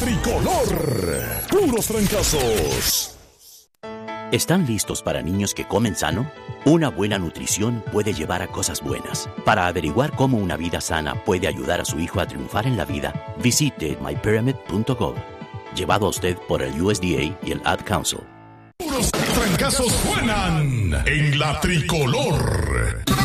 Tricolor. Puros trancazos. ¿Están listos para niños que comen sano? Una buena nutrición puede llevar a cosas buenas. Para averiguar cómo una vida sana puede ayudar a su hijo a triunfar en la vida, visite mypyramid.gov. Llevado a usted por el USDA y el Ad Council. Puros trancazos suenan en la Tricolor.